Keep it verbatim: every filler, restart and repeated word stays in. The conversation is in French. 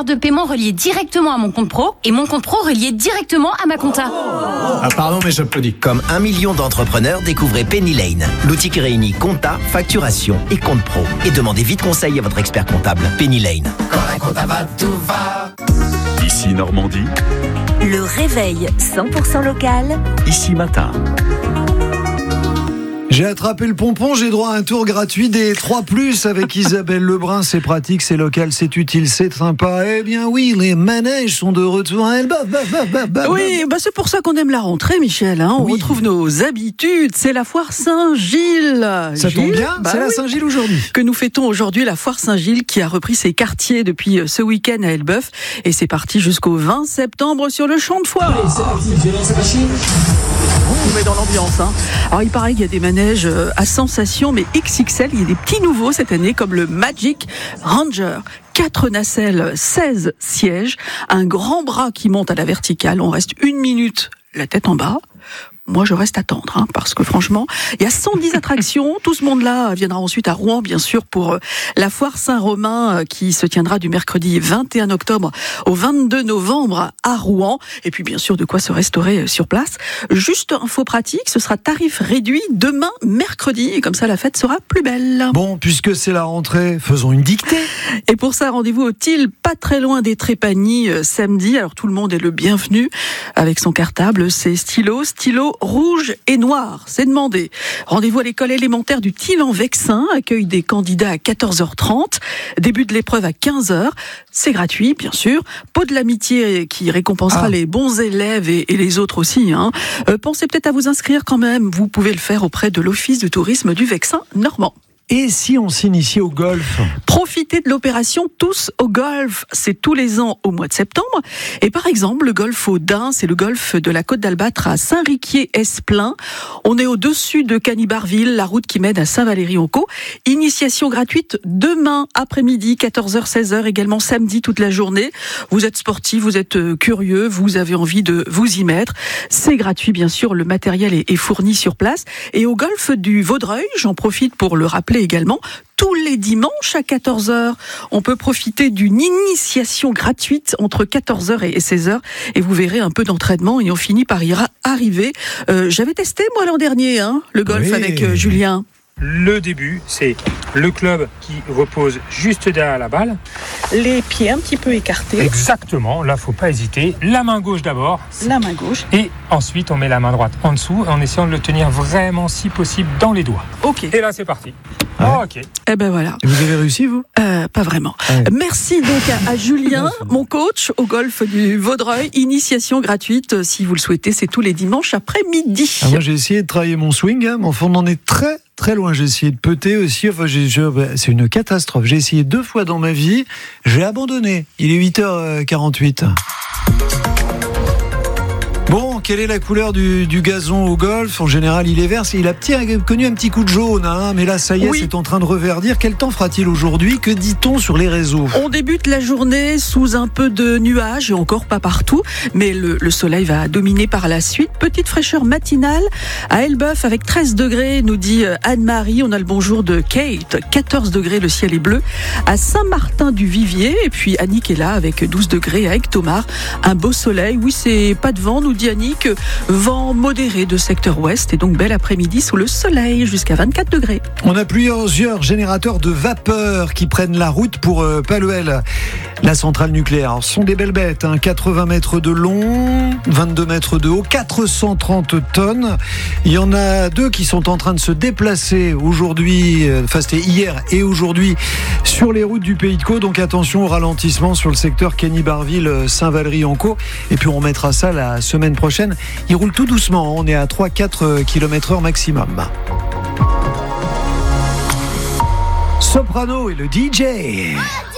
carte de paiement reliée directement à mon compte pro et mon compte pro relié directement à ma compta. Ah pardon, mais j'applaudis. Comme un million d'entrepreneurs, découvrez Penny Lane, l'outil qui réunit compta, facturation et compte pro. Et demandez vite conseil à votre expert comptable. Penny Lane. Quand la compta va, tout va. Ici Normandie, Le réveil cent pour cent local. ici Matin. J'ai attrapé le pompon, j'ai droit à un tour gratuit des trois plus avec Isabelle Lebrun. C'est pratique, c'est local, c'est utile, c'est sympa. Eh bien oui, les manèges sont de retour à Elbeuf. Oui, bah c'est pour ça qu'on aime la rentrée, Michel. Hein. On Oui. retrouve nos habitudes. C'est la foire Saint-Gilles. Ça tombe Gilles, bien, bah c'est la oui. Saint-Gilles aujourd'hui. Que nous fêtons aujourd'hui, la foire Saint-Gilles qui a repris ses quartiers depuis ce week-end à Elbeuf. Et c'est parti jusqu'au vingt septembre sur le champ de foire. On met dans l'ambiance. Hein. Alors il paraît qu'il y a des manèges à sensation, mais X X L. Il y a des petits nouveaux cette année, comme le Magic Ranger. Quatre nacelles, seize sièges, un grand bras qui monte à la verticale. On reste une minute la tête en bas. Moi, je reste attendre, hein, parce que franchement, il y a cent dix attractions. Tout ce monde-là viendra ensuite à Rouen, bien sûr, pour la foire Saint-Romain, qui se tiendra du mercredi vingt et un octobre au vingt-deux novembre à Rouen. Et puis, bien sûr, de quoi se restaurer sur place. Juste info pratique, ce sera tarif réduit demain, mercredi. Et comme ça, la fête sera plus belle. Bon, puisque c'est la rentrée, faisons une dictée. Et pour ça, rendez-vous au Tille, pas très loin des Trépanies, euh, samedi. Alors, tout le monde est le bienvenu avec son cartable, ses stylos, stylos rouge et noir, c'est demandé. Rendez-vous à l'école élémentaire du Tille en Vexin, accueil des candidats à quatorze heures trente, début de l'épreuve à quinze heures, c'est gratuit bien sûr, pot de l'amitié qui récompensera ah. les bons élèves et, et les autres aussi. Hein. Euh, pensez peut-être à vous inscrire quand même, vous pouvez le faire auprès de l'Office du tourisme du Vexin normand. Et si on s'initiait au golf ? Profitez de l'opération Tous au golf. C'est tous les ans au mois de septembre. Et par exemple, le golf au Dain, c'est le golf de la Côte d'Albâtre à Saint-Riquier-Esplin. On est au-dessus de Canibarville, la route qui mène à Saint-Valery-en-Caux. Initiation gratuite demain après-midi, quatorze heures seize heures, également samedi toute la journée. Vous êtes sportif, vous êtes curieux, vous avez envie de vous y mettre. C'est gratuit, bien sûr, le matériel est, est fourni sur place. Et au golf du Vaudreuil, j'en profite pour le rappeler également, tous les dimanches à quatorze heures, on peut profiter d'une initiation gratuite entre quatorze heures et seize heures et vous verrez un peu d'entraînement et on finit par y arriver. Euh, j'avais testé moi l'an dernier, hein, le golf oui. avec euh, Julien. Le début, c'est le club qui repose juste derrière la balle. Les pieds un petit peu écartés. Exactement, là, faut pas hésiter. La main gauche d'abord. La main gauche. Et ensuite, on met la main droite en dessous en essayant de le tenir vraiment, si possible, dans les doigts. Ok. Et là, c'est parti. Ouais. Oh, ok. Eh ben voilà. Et vous avez réussi, vous ? euh, Pas vraiment. Ouais. Merci donc à, à Julien, mon coach au golf du Vaudreuil. Initiation gratuite, si vous le souhaitez, c'est tous les dimanches après-midi. Ah, moi, j'ai essayé de travailler mon swing, hein, mais enfin, on en est très... très loin, j'ai essayé de putter aussi, enfin, j'ai, je, c'est une catastrophe. J'ai essayé deux fois dans ma vie, j'ai abandonné. Il est huit heures quarante-huit. Bon, quelle est la couleur du, du gazon au golf ? En général, il est vert. Il a petit, connu un petit coup de jaune, hein, mais là, ça y est, oui. c'est en train de reverdir. Quel temps fera-t-il aujourd'hui ? Que dit-on sur les réseaux ? On débute la journée sous un peu de nuages, et encore pas partout, mais le, le soleil va dominer par la suite. Petite fraîcheur matinale à Elbeuf avec treize degrés, nous dit Anne-Marie. On a le bonjour de Kate, quatorze degrés, le ciel est bleu. À Saint-Martin-du-Vivier, et puis Annick est là avec douze degrés à Aigues-Thomard. Un beau soleil, oui, c'est pas de vent, nous dit Annick, vent modéré de secteur ouest et donc bel après-midi sous le soleil jusqu'à vingt-quatre degrés. On a plusieurs générateurs de vapeur qui prennent la route pour euh, Paluel, la centrale nucléaire. Alors, ce sont des belles bêtes, hein, quatre-vingts mètres de long, vingt-deux mètres de haut, quatre cent trente tonnes. Il y en a deux qui sont en train de se déplacer aujourd'hui, euh, enfin c'était hier et aujourd'hui, sur les routes du Pays de Caux. Donc attention au ralentissement sur le secteur Canibarville-Saint-Valery-en-Caux. Et puis on mettra ça la semaine prochaine. Il roule tout doucement, on est à trois à quatre kilomètres heure maximum. Soprano et le D J.